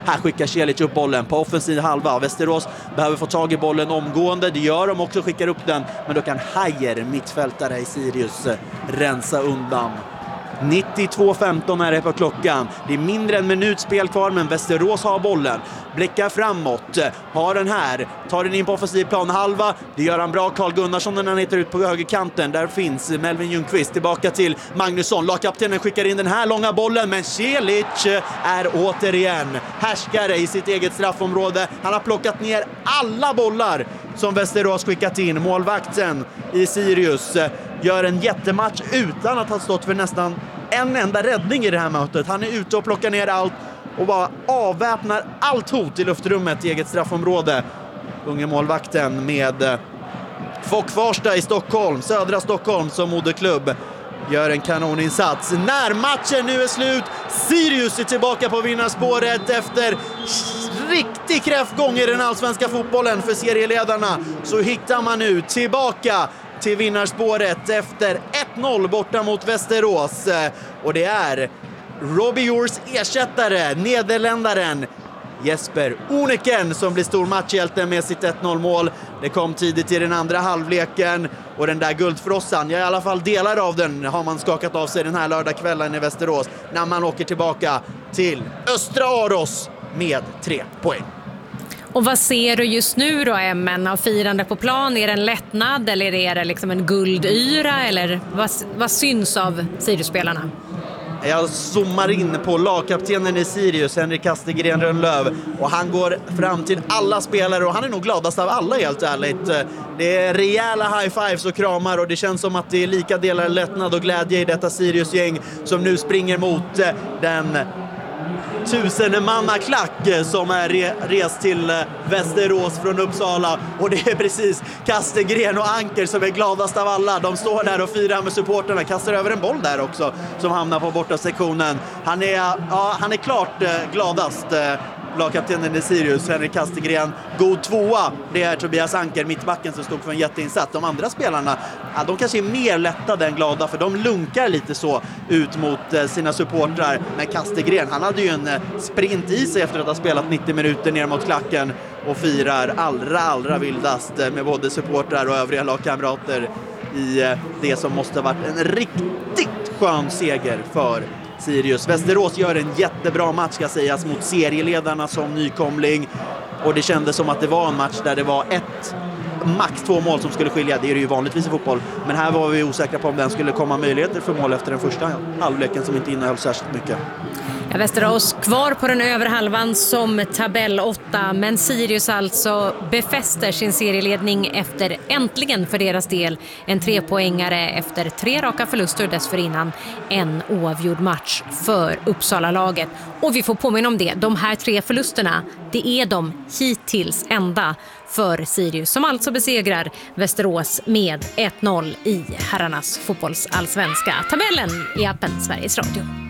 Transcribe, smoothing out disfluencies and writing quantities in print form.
Här skickar Celic upp bollen på offensiv halva. Västerås behöver få tag i bollen omgående. Det gör de också, skickar upp den. Men då kan Hajer, mittfältare i Sirius, rensa undan. 92:15 är det på klockan. Det är mindre än minutspel kvar, men Västerås har bollen. Blickar framåt. Har den här. Tar den in på offensiv plan halva. Det gör han bra. Carl Gunnarsson när han hittar ut på högerkanten. Där finns Melvin Ljungqvist tillbaka till Magnusson. Lagkaptenen skickar in den här långa bollen, men Celic är återigen härskare i sitt eget straffområde. Han har plockat ner alla bollar som Västerås skickat in. Målvakten i Sirius gör en jättematch utan att ha stått för nästan en enda räddning i det här mötet. Han är ute och plockar ner allt och bara avväpnar allt hot i luftrummet i eget straffområde. Unge målvakten med Fock Farsta i Stockholm, södra Stockholm som moderklubb, gör en kanoninsats. När matchen nu är slut, Sirius är tillbaka på vinnarspåret efter riktig kräftgång i den allsvenska fotbollen för serieledarna. Så hittar man nu tillbaka till vinnarspåret efter 1-0 borta mot Västerås. Och det är Robbie Yours ersättare, nederländaren Jesper Oneken, som blir stor matchhjälte med sitt 1-0-mål. Det kom tidigt i den andra halvleken och den där guldfrossan, ja, i alla fall delar av den har man skakat av sig den här lördagskvällen i Västerås när man åker tillbaka till Östra Aros med 3 poäng. Och vad ser du just nu då, Emmen, av firande på plan? Är det en lättnad eller är det liksom en guldyra? Eller vad syns av Sirius-spelarna? Jag zoomar in på lagkaptenen i Sirius, Henrik Kastegren Rönnlöv, och han går fram till alla spelare och han är nog gladast av alla, helt ärligt. Det är rejäla high-fives och kramar och det känns som att det är lika delar lättnad och glädje i detta Sirius-gäng som nu springer mot den 1000-mannaklack som är rest till Västerås från Uppsala, och det är precis Kastegren och Anker som är gladast av alla. De står där och firar med supporterna, kastar över en boll där också som hamnar på borta sektionen. Han är klart gladast, lagkaptenen i Sirius, Henrik Kastegren. God tvåa, det är Tobias Anker, mittbacken, som stod för en jätteinsats. De andra spelarna, de kanske är mer lättade än glada, för de lunkar lite så ut mot sina supportrar. Men Kastegren, han hade ju en sprint i sig efter att ha spelat 90 minuter ner mot klacken och firar allra vildast med både supportrar och övriga lagkamrater i det som måste ha varit en riktigt skön seger för Sirius. Västerås gör en jättebra match, ska sägas, mot serieledarna som nykomling, och det kändes som att det var en match där det var max 2 mål som skulle skilja. Det är det ju vanligtvis i fotboll, men här var vi osäkra på om den skulle komma möjligheter för mål efter den första halvleken som inte innehöll särskilt mycket. Ja, Västerås kvar på den övre halvan som tabell 8, men Sirius alltså befäster sin serieledning efter, äntligen för deras del, en 3-poängare efter 3 raka förluster dessförinnan, en oavgjord match för Uppsala-laget. Och vi får påminna om det, de här 3 förlusterna, det är de hittills enda för Sirius, som alltså besegrar Västerås med 1-0 i herrarnas fotbollsallsvenska. Tabellen i appen Sveriges Radio.